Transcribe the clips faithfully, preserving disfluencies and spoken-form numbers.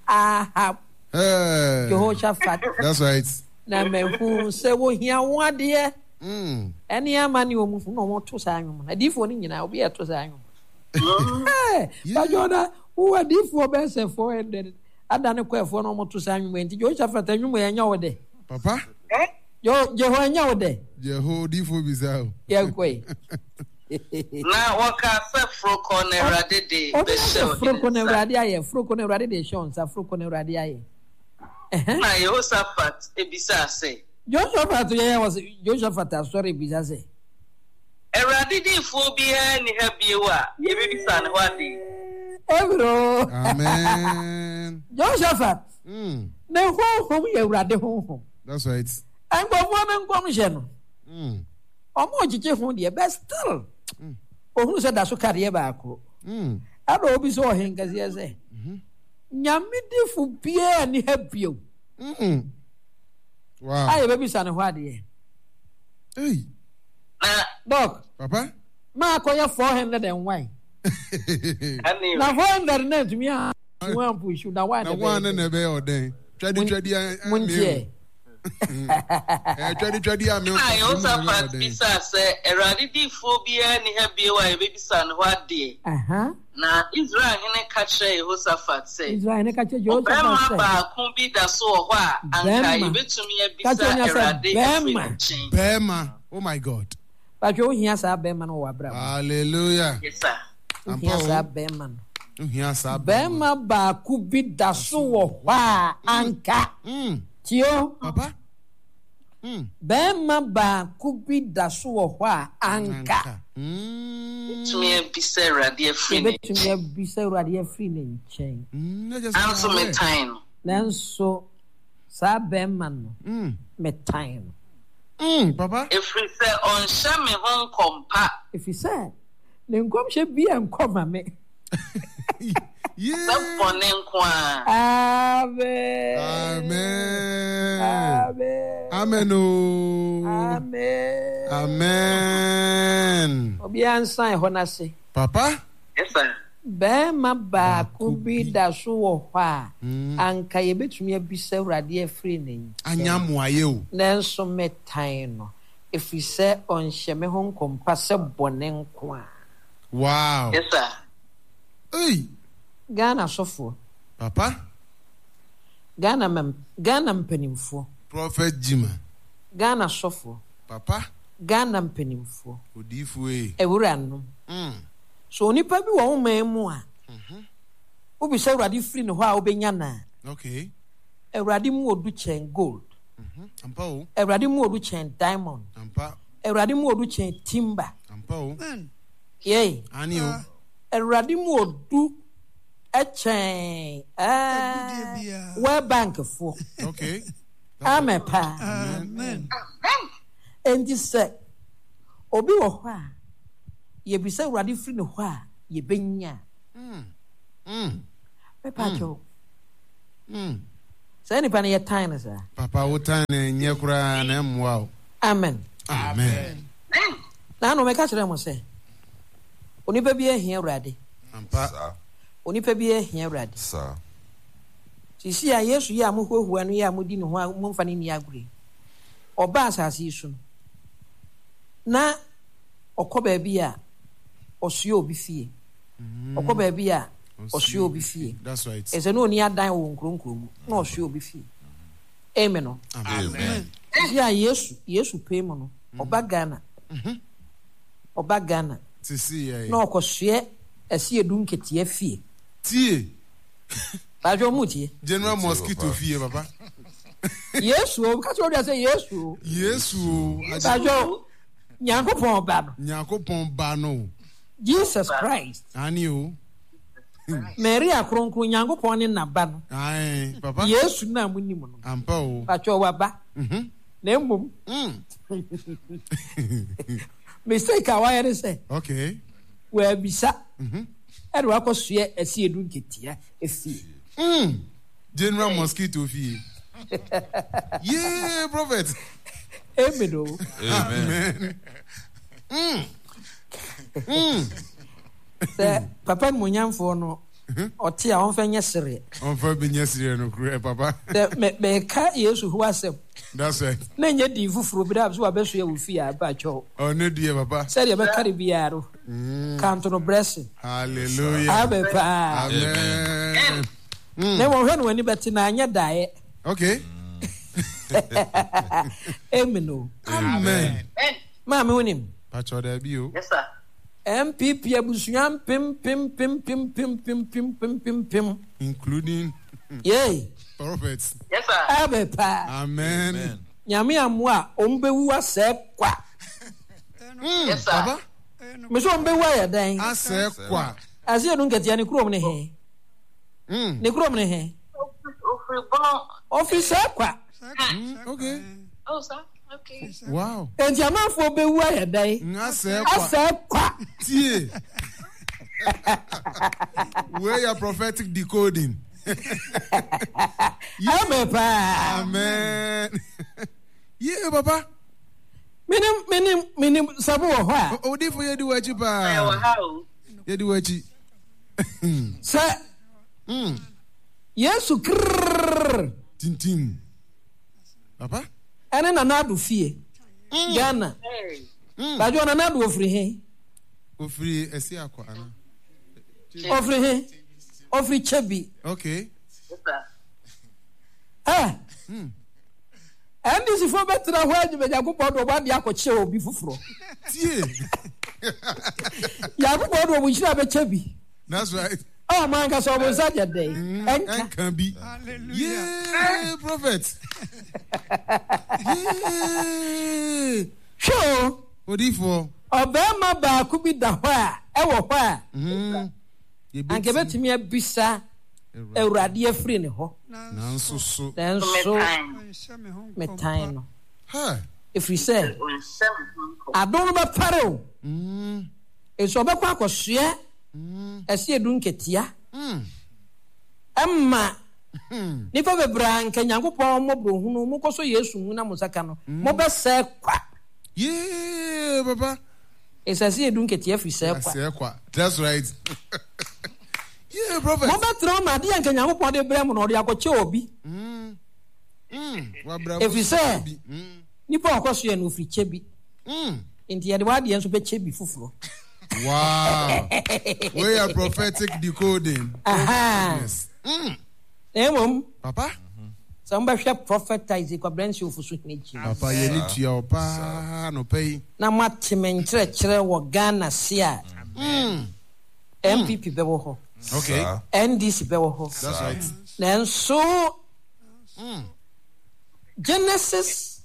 Ahab. Hey. Jehoshaphat. That's right. Na me hu se wo hia wo ade. Mm. Eni amani o mu no wo to sa anwom. Adifo ni nyina obi e to sa anwom. Eh, ba Jona, who adifo be se four hundred. Adane kwefo no mo to sa anwom enti Jehoshaphat anwom ye nya wo de. Papa? Eh? Yo Jeho nya wo de. Jeho difo bizao. Ye kwai. Na waka se froko na Erade de be show. Froko na Erade aye, froko na Erade de show, sa froko na Erade aye. Na Jehoshaphat ebisa say. Jehoshaphat ye was Jehoshaphat sorry ebisa say. Erade de fo bi ha ni ha biewa, ye bebisa ne wadi. Ebro. Amen. Jehoshaphat. Mm. Na ho ho ye Erade ho ho. That's right. And go for men come je no. Mm. Omo jije ho de be still. Mm. Ohun se da so kare ba akro. Mm. Ado obi so hen kaze se. Mhm. Nyamedifu bia ni ha bio. Mm. Wow. Aye baby sa ne ho ade. Hey. Na Doc. Papa? Ma akoya four hundred and one. Ani. Na four hundred na tumi a one push na one. Na one na be oden. Twadi twadi a. Muntie. Eh twadi twadi a me. Na Jehoshaphat bisa say Erade di fo bi ha ni ha biewa, ye bebisa ne wadi. Aha. Na Israel hene ka kire Jehoshaphat say. Israel ne ka kire Jehoshaphat say. Ba kun bi da so ho a anka ye betumi e bisa Erade. Bema. Bema. Oh my God. But you hear sa bema no wa bra. Hallelujah. Yes sir. Hear sa bema no. You hear sa bema ba ku bi da so ho a anka. Mm. Tio. Papa? Mm. Bema ba ku bi da so ho a anka. Mm. Betumi e bisa Erade free ne. Betumi e bisa Erade free ne nchen. Mm. Anso me time. Nanso sa bema no. Mm. Me time. Mm, Papa? If we say on shame hon kompa. If you say, then come she be and come me. Yeah. Amen. Amen. Amen. Amen. Amen. Oh. Amen. Amen. Obi ansan ho na se. Papa? Yes sir. Bema ba ku bi da so wo hwa anka ye betumi abisa Awurade afiri ne. Anyamuaye o. Nanso metan no. If we say on sheme ho nkompa se bone nko a. Wow. Yes sir. Hey. Ghana sofo. Papa? Ghana mem Ghana mpanimfo. Prophet Jima. Ghana sofo. Papa? Ghana mpanimfo. Odifu e. Ewura no. Mm. So onipa bi wo man mu a. Mhm. Obi se Awurade free ne ho a obenya na. Okay. Awurade mu odu chen gold. Mhm. Ampa o. Awurade mu odu chen diamond. Ampa. Awurade mu odu chen timber. Ampa o. Yey. Ani o. Awurade mu odu e chen eh World Bank fo. Okay. Amen pa. Amen. Endi se obi wo ho a ye bisa Awurade free ne ho a ye benya. Mm. Mm. Me pa jo. Mm. Say ni pa ne ye time na sa. Papa wo time nye kura na mwa o. Amen. Amen. Na no me ka kire mo se. Onipa bi ehia Awurade. Ampa. Onipa bi ehia Awurade. Sa. Sisi a Yesu ya mo hohua no ya mo di ne ho a mo mfa ne ni agure. Oba asase isu. Na okoba bi a osuo obi fie. Okoba bi a osuo obi fie. That's right. Ese no oni adan wo nkronkro mu. Na osuo obi fie. Amen no. Amen. Sisi a Yesu Yesu pe mo no. Oba Ghana. Mhm. Oba Ghana. Sisi ya. Na okosue esi edu nketie fie. Tie. Bajo mutie. General mosquito fie papa. Yesu o ka so dey say Yesu. Yesu. Bajo Nyankopon ba no. Nyankopon ba no. Jesus Christ. Ani o. Mary akronkron Nyankopon ne na ba no. Ai papa. Yesu na munim no. Ampa o. Bajo wa ba. Mhm. Na mbom. Mm. Mistake a why say. Okay. We bisa. Mhm. Ede wa kosue esi edu nketia efi. Mm. General mosquito fie. Yeah, prophet. Amen o. Amen. Mm. Mm. Se papa munyamfo no ɔte a ɔmfa nyɛ sere ɔmfa bi nyɛ sere no kure papa mɛka yesu ho asɛm that's right na nyɛ din foforɔ bi da so wabɛso yɛ wo fie a bakyɛw ɔne die papa sɛdeɛ bɛka de biara no kanto no blessing hallelujah amen paa amen na wɔhwɛ no w'ani bɛte na anyɛ daeɛ okay amen o amen maame wonim pacho da bi o yes sir M P P abusua pim pim pim pim pim pim pim pim pim pim including yay prophets yes sir amen paa amen nyame amu a ɔmbɛwu asɛ kwa yes sir me so ɔmbɛwu ayɛ dan asɛ kwa aseɛ no nketeɛ ne kurom ne he mm ne kurom ne he ofri bon ɔfisɛ kwa okay oh sir okay wow enti amanfoɔ bɛwu ayɛ dan asɛ kwa asɛ kwa tie where your prophetic decoding amen paa amen yeah papa minim minim minim sabo wɔ hɔ a odi fo yedi wachi I pa will how yedi wachi sɛ mm yesu krrr tintim papa ɛne nana ado fie ghana hey badwo nana ado ofiri he ofiri esi akwa ana ofiri he ofiri chebi okay yes sir eh mm ɛndi sifo bɛtena hɔ adwuma yakobɔ do ɔba de akɔkyɛ obi foforɔ tie yakobɔ do ɔmo hyira bɛkyɛ bi that's right oh man ka so ɔmo nsa gye den ɛnka enkan bi yeah prophet yeah hwɛ odi fo ɔbɛrima baako bi da hɔ a ɛwɔ hɔ a mhm anka bɛtumi abisa awurade afiri ne hɔ nanso so nanso time metan no ha ɛfiri sɛ on seven ado no bɛpare o mm ɛso ɔbɛkɔ akɔsoɛ mm ɛsɛ edu nketea mm ɛmma mm nipa bebree nka nyankopɔn mmɔborɔhunu mokɔ so yesu mu na mo saka no mobɛsɛ kwa yeah papa ɛsɛ sɛ edu nketea firi sɛ kwa asɛ kwa that's right yeah prophet mobɛtena ma adeɛ nka nyankopɔn de brɛ mu na ɔde akɔkyɛ obi mm mm wa bra ɛfiri sɛ mm nipa a ɔkɔ so yɛ no ofiri kyɛ bi mm nti yɛde wadeɛ nso bɛkyɛ bi foforɔ wow we are prophetic decoding aha yes mm na mmom papa sɛ mobɛhwɛ prophet Isaac Abranteɛ Ofosu Hene papa ye ni tua opa no pay na moate me nkyerɛkyerɛ wɔ Ghana se a mm M P P bɛwɔ hɔ okay N D C bɛwɔ hɔ that's right nanso mm Genesis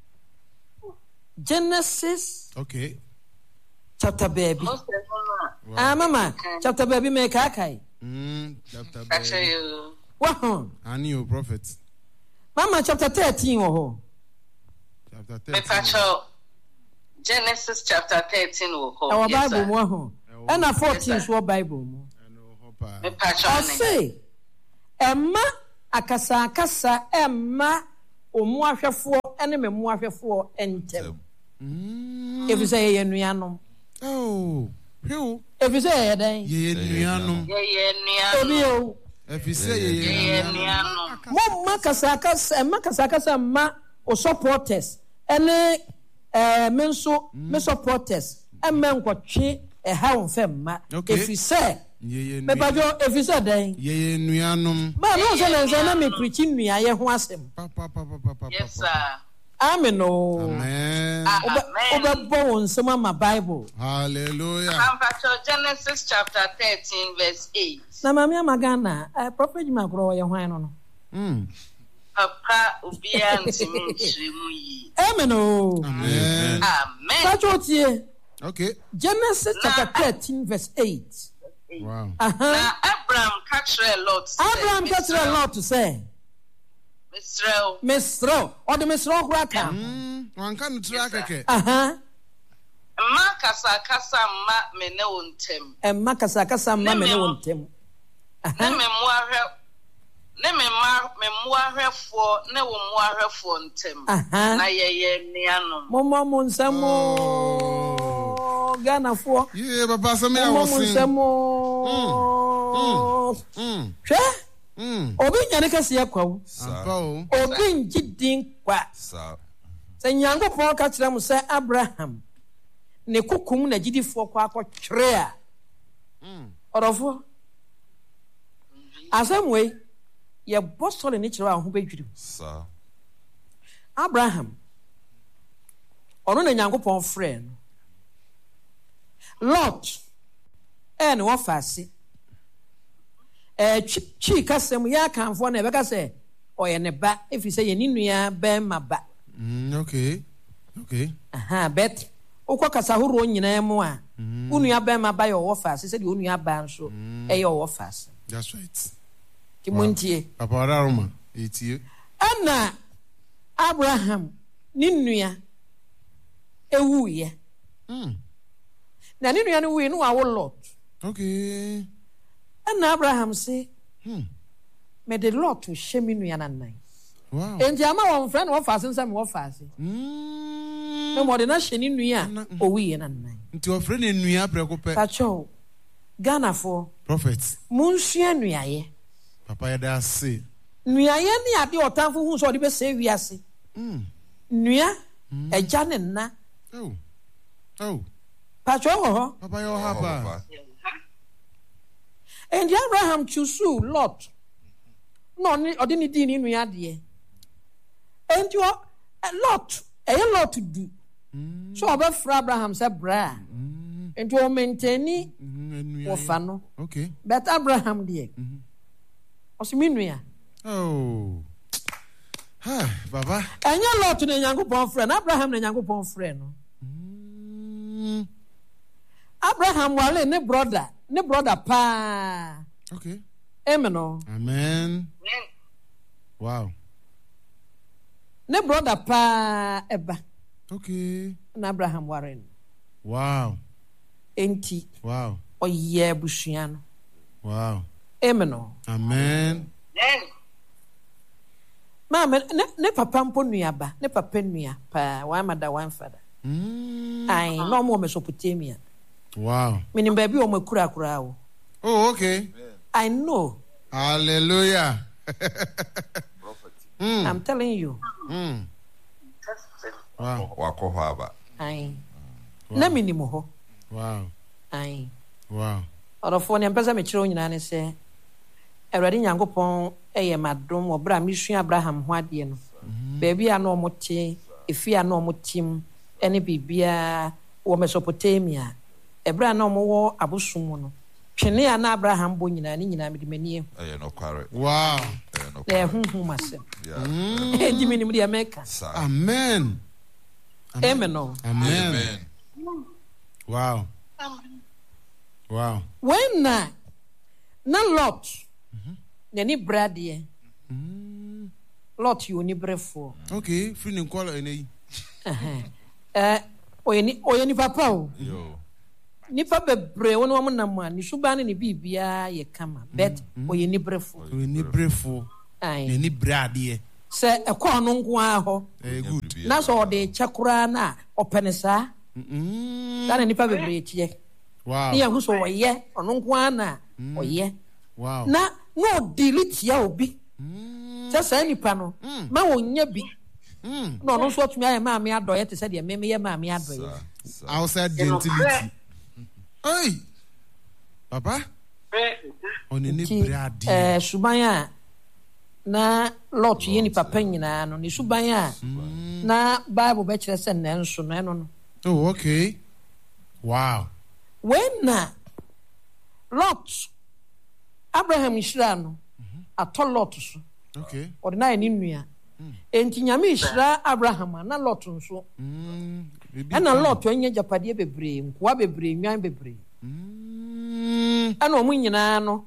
Genesis okay chapter baby most seven ah mama chapter baby me kakai mm chapter actually you wa ani your prophet mama chapter thirteen wɔ hɔ chapter me thirteen pacho Genesis chapter thirteen will ɛwɔ hold yes bible sir mu hɔ ɛna fourteen so wɔ bible mu ano hopa me pacho ɔse ɛma akasa akasa ɛma ɔmo ahwɛfoɔ ɛne me mo ahwɛfoɔ ɛntɛm mm ɛfiri sɛ yɛyɛ nuanom oh hweo ɛfiri sɛ yɛyɛ dɛn ye nuanom ye ye obi niano o efi say ye ye nuanom niano mo ma kasa akasa ɛma kasa akasa ma o supporters ɛne ɛɛ me nso me supporters ɛmɛ nkɔtwe ɛha wɔn fɛ mma Okay. ɛfiri sɛ ye ye mɛbadwo ɛfiri sɛ dɛn ye nuanom maa mi sɛ nansa na mi pirikyi nnuayɛ ho asɛm papa papa papa yes sir amen o amen wobɛbɔ wɔn nsɛm ama bible hallelujah I'm pacho Genesis chapter thirteen verse eight na maame ama ghana ɛɛ prɔfɛt juma korɔ wɔyɛ hwan no no mm papa ubia ntimi nchirimu yi amen o amen amen sáájú tie okay Genesis chapter thirteen verse eight wow aha na Abraham catcher Lot said, abraham kẹsìrẹ lọọtù sẹ Mister mesrɛ ɔde mesrɛ kora ka mm wanka no tra keke aha mma kasa kasa mma me ne wo ntem ɛmma kasakasa mma me ne wo ntɛm ne aha me mmoahwɛ ne me mma me mmoahwɛfoɔ ne wo mmoahwɛfoɔ ntem aha na yɛyɛ nnuanom mɔmɔ mo nsɛm o ghanafoɔ yeah papa so me mɔmɔ mo awosin nsɛm o no hwɛ obi nyane kɛseɛ kwa wo obi ngye din kwa sɛ Nyankopɔn ka kyerɛ mo sɛ Abraham ne kokum na gyidifoɔ kɔ akɔtwere a ɔdɔfoɔ asɛm wei yɛbɔ sɔre ne kyerɛ a ho bɛdwiri Abraham ɔno na Nyankopɔn frɛ no Lot ɛ ne wɔfa ase ɛ twi kasɛm yɛ akamfoɔ na ɛbɛka sɛ ɔyɛ ne ba ɛfiri sɛ yɛne nua bɛrima ba okay okay aha bet wokɔ kasa horoɔ nyinaa mu a wo nua bɛrima ba yɛ ɔwɔ fa ase sɛdeɛ wo nua ba nso ɛyɛ ɔwɔ fa ase that's right timontie papa Roma etie ɛna Abraham ne nua ewuiɛ mm na ne nua no wuiɛ no wawo Lot okay ɛna Abraham se hmm mede Lot hyɛ me nua nanan wow enti ama wɔn frɛ no wɔfa ase nsɛm wɔfa ase mm na mɔde na hyɛ ne nua owuiɛ nanan nti ɔfrɛ ne nua prɛko pɛ pacho Ghana for prophet munsua nuayɛ papa yɛ da ase nuayɛ ne ade ɔtamfo hu sɛ ɔde bɛsɛ wiase mm nua agya ne nna oh oh pacho wɔ hɔ papa yɛ ɔhaba enti Abraham chusu Lot no ɔne ɔde ne di ne nua deɛ enti Lot ɛyɛ Lot du so ɔbɛfrɛ Abraham sɛ bra enti o maintain wɔfa no okay but Abraham deɛ ɔsɛ me nua oh ha baba ɛnyɛ Lot na Nyankopɔn frɛ no Abraham na Nyankopɔn frɛ no Abraham wale ne brother ne brother pa okay amen no amen wow ne brother pa eba okay na Abraham ware no wow enti wow ɔyɛ busua no wow amen no amen mama ne, ne papa mpo nuaba ne papa nua pa one mother one father mm ai no mo Mesopotamia wow menim ba bi o makura kura wo oh okay I know hallelujah mm. I'm telling you mm wow wakohaba ai na minim ho wow ai wow ɔdɔfoɔ ne mpɛsɛ me kyerɛ nyina ne sɛ Awurade Nyankopɔn ɛyɛ madom wɔ bra mesua Abraham ho adeɛ no baabi a na ɔmote efi a na ɔmotim ɛne bibia wɔ Mesopotamia ɛbra na ɔmowɔ abosom mu no twene a na Abraham bɔ nyina ne nyina mede manie ɛyɛ no kware wow ɛyɛ no na ɛhohom asɛm ɛdi menim deɛ mɛka amen amen no amen wow wow when na na Lot n'ani bradeɛ Lot yɛ onibrɛfoɔ okay free ne call ene eh oyɛ oyɛ nipa pa o yo nipa bebree wɔn wɔn nam a ne suban ne ne bibia yɛ kama bet oyɛ nibrɛfoɔ ni brefo ai ni brade sɛ ɛkɔ no nko a hɔ eh good na sɛ ɔde kyɛ koraa na ɔpɛ ne saa mm saa na nipa bebree kyɛ wow ne yɛ ho so ɔyɛ ɔno nko a na ɔyɛ wow na na ɔde litia obi sɛ saa nipa no ma wɔnyɛ bi mm na ɔno nso atumi ayɛ maame adɔyɛ te sɛ deɛ meme yɛ maame adɔyɛ outside gentility hey papa oni ni brade eh suban a na Lot yɛ nipa pa nyinaa no ne suban a na Bible bɛkyerɛ sɛ nanso no ɛno no oh okay wow when na Lot Abraham hyira no atɔ Lot so okay ɔde na yɛ ne nua enti Nyame hyira Abraham a na Lot nso mm ɛna Lot anya japadeɛ bebree nkoa bebree nwan bebree mm ɛna ɔmo nyinaa no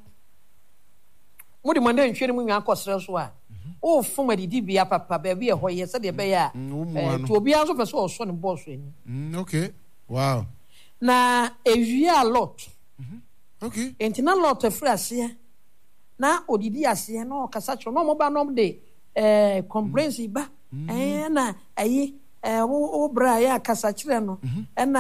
mo de mo nda nhwe ne mo nwan akɔsrɛ so a o fom adidi bia papa baabi ɛhɔ yɛ sɛ deɛ bɛyɛ a to obi anso pɛ sɛ ɔsɔ ne bɔɔso ani mm okay wow na ewie a Lot okay enti na Lot afiri aseɛ na odidi aseɛ na ɔkasa kyerɛ na ɔmo ba nom de eh comprehensive ba eh na ayi eh wo wo bra ya akasa kyerɛ no ɛna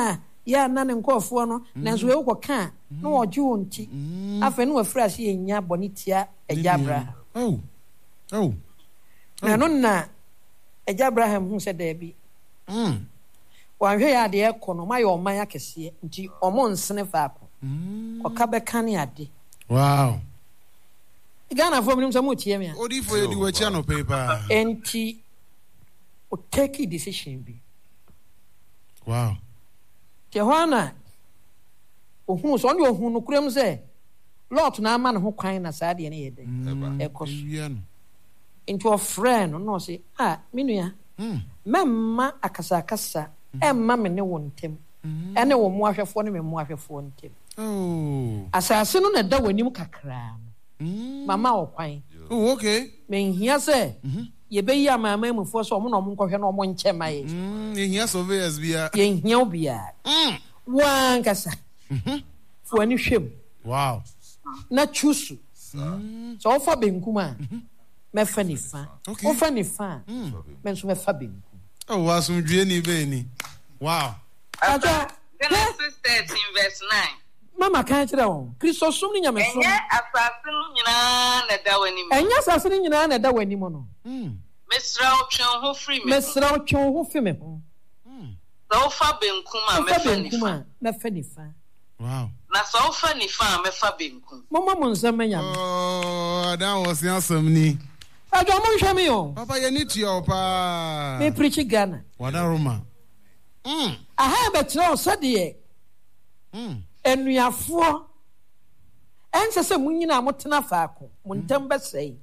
ya na ne nkɔfoɔ no nanso we wɔ ka na wɔgye wo nti afei no wafiri ase yɛnya bɔne tia agya Abraham oh oh na no na agya Abraham hu sɛ daabi mm wanhwɛ yɛ adeɛ kɔ no mayɛ ɔman akɛseɛ nti ɔmo nsene faako ɔka bɛka ne ade wow Ghana fo minim sɛ mo tie me a odi fo yɛ di wachi no paper enti o take a decision bi wow Tehwana ohun so ɔne ohun no kuram sɛ Lot na ama ne ho kwan na saa de ne yɛ dɛ ɛkɔ so enti ɔfrɛ no no sɛ ah menua memma akasa akasa emma me ne wo ntem ɛne wo mo ahwɛfo ne me mo ahwɛfo ntem oh asase no na da w'anim kakra mama ɔkwan oh okay menhia sɛ yɛbɛyi amaama mufo sɛ ɔmo na ɔmo nkɔhwɛ na ɔmo nkyɛ ma yɛ mm yɛhia surveyors bia yɛhia obia mm wankasa fo ani hwem wow na chusu sɛ ɔfa benkum a mɛfa nifa ɔfa nifa a mɛnso mɛfa benkum oh wasumdue ni be ni wow aja Genesis thirteen verse nine mama kan kyerɛ wɔn Kristo som ne nyame som ɛnyɛ asase no nyinaa na da w'anim ɛnyɛ asase no nyinaa na ɛda w'anim no mm mesra wo twen ho firi me mesra wo twen ho fi me ho sɛ wofa benkum a ɔfa mɛfa benkum nifa a mɛfa nifa wow na sɛ wofa nifa a mɛfa benkum mɔmɔ mo nsɛm nyame oh that was awesome ni aja mo nhwɛ me o papa yɛ ni tua opa me preach Ghana wada roma mm aha bɛkyerɛ wo sɛdeɛ mm enuafoɔ ɛnsɛ sɛ mo nyina mo tena faako mo ntam bɛsɛe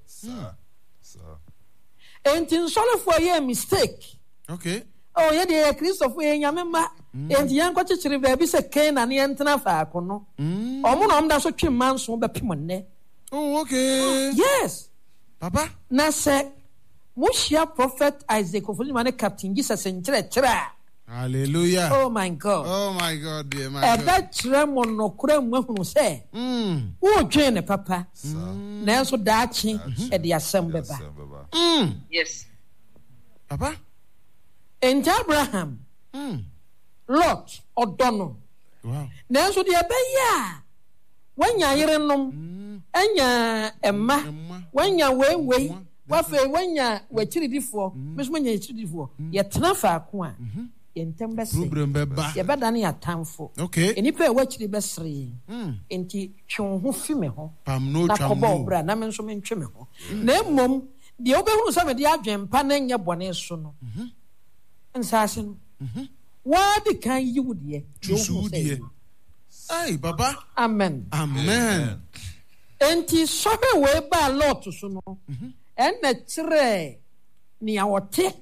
enti nsɔlefoɔ yɛ mistake okay oh yɛ deɛ Kristofo yɛ nyame ma enti yɛn kɔ kyekyere baabi sɛ Kain na ne yɛn tena faako no ɔmo na ɔmo da so twe manso bɛpem nnɛ oh okay yes papa na sɛ mo hyia prophet Isaac Ofolima ne Captain Jesus nkyerɛkyerɛ a hallelujah oh my God oh my God dear my God ɛbɛ kyerɛ mo nokora mu ahunu sɛ mm wo dwen ne papa nanso daakye ɛde asɛm bɛba mm yes papa enti Abraham mm Lot ɔdɔ no wow nanso deɛ ɛbɛyɛ a wanya yerenom anya ɛma wanya weiwei wafei wanya wakyiridifoɔ mesoma nya akyiridifoɔ yɛtena faako a yɛntɛm bɛsɛ problem bɛba yɛbɛda ne yɛatamfo okay enipa a wakyiri bɛsere mm enti twe wo ho fi me ho pam no na twam kɔbɔ no ɔbra na me nso mentwe me ho na mmom deɛ wobɛhunu sɛ mede adwen pa na nyɛ bɔne so no nsase no wadi kan yi wo deɛ chusu deɛ ai baba amen amen enti sɔhwɛ wei baa Lot so no ɛnna kyerɛ nea wɔte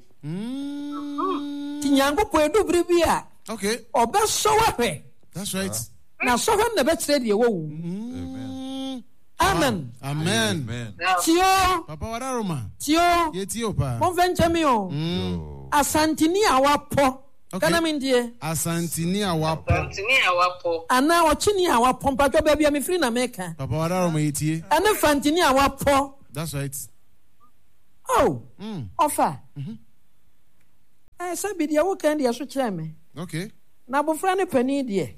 mm ti Nyankopɔn edu bere bi a okay ɔbɛsɔ wahwɛ that's right na sɔhwɛ na bɛkyerɛ deɛ wɔwu mm amen amen tio papa wada roma tio ye tio pa momfɛ nkyɛ me o mm asantini a wapɔ kana mindie asantini a wapo asantini a wapo ana ɔkyini a wapɔ mpatwa baabi a mefiri na meka papa wada roma ye tie ɛne fantini a wapɔ that's right oh mm ɔfa mhm eh sɛ bi deɛ woka deɛ so kyerɛ me okay na abofra ne pani deɛ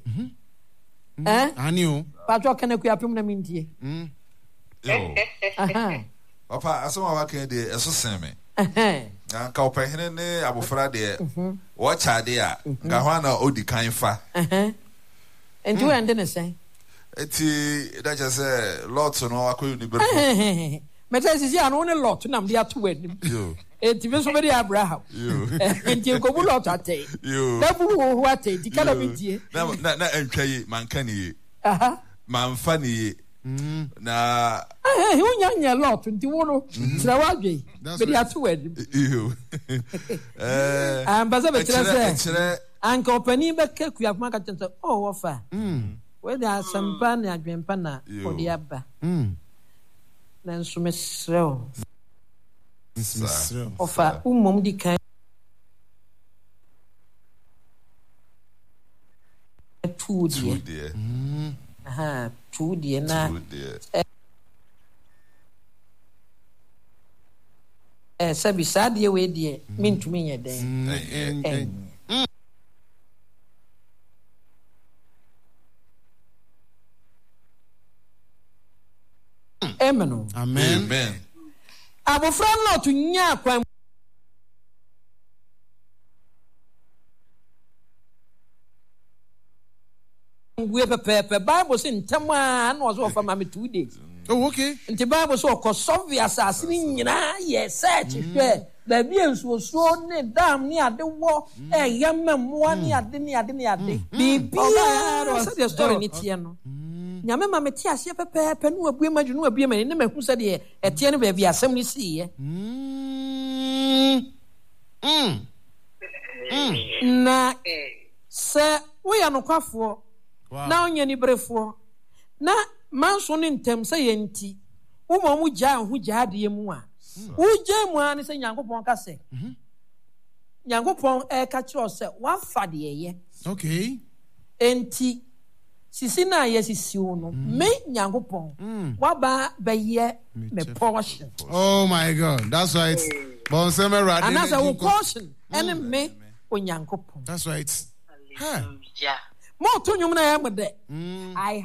eh ani o patwa kana ku apem na mindie mm yo aha papa asoma waka de eso sen me eh nka opehene ne abofra de wo chaade a nka ho na odi kan fa eh enti wo ende ne sɛn eti da je se Lot no akoyu ni beru meta sisi ano ne Lot na mde ato wanim yo enti me so be de Abraham yo enti ko bu Lot ate yo na bu wo ho ate di kana mindie na na na entwa yi manka ni yi aha manfa ni yi mm na eh hu nya nya Lot nti wo no tira wadwe be de ato wanim yo eh ambaza be tira sɛ chere anka opani be ka ku apoma ka tente oh wofa mm we de asampa na adwempa na odi aba mm na nso mesrɛ o Misrel. ofa umom di kan tu die two dear aha tu die na two dear eh sabi saa die we die mintumi nyɛ den Mm, and- and- amen. Amen. Amen. Abofra no to nya kwan we pepe Bible say ntam a na ozo fa ma me two days. Oh, okay. Nti Bible so ko solve asase ni nyina ye search hwe da bi ensuosuo ne dam ni ade wo e yemma moa ni ade ni ade ni ade bibi say the story ni tie no nyame ma me tie ase pepe pe no abue maju no abue mani ne mahu se de e tie no ba bi asem ni si ye Mm. Mm. na se wo ya no kwafo na onye ni brefo na manso ne ntem se ye nti wo mo mu gya ho gya de mu a wo gya mu a ne se Nyankopɔn ka se Nyankopɔn e ka kiro se wa fa de ye Okay. enti sisi na ye sisi no me Nyankopɔn wa ba ba ye me portion. Oh my God, that's right. Bon summer radio. And as a portion ene me o Nyankopɔn. That's right. Huh. Yeah. Mo to nyum na ya mo de I